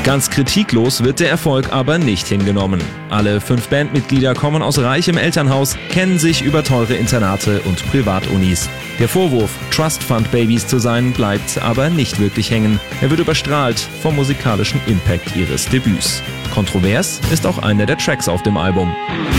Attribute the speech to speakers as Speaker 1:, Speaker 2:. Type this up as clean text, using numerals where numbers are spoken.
Speaker 1: Ganz kritiklos wird der Erfolg aber nicht hingenommen. Alle 5 Bandmitglieder kommen aus reichem Elternhaus, kennen sich über teure Internate und Privatunis. Der Vorwurf, Trust Fund Babys zu sein, bleibt aber nicht wirklich hängen. Er wird überstrahlt vom musikalischen Impact ihres Debüts. Kontrovers ist auch einer der Tracks auf dem Album.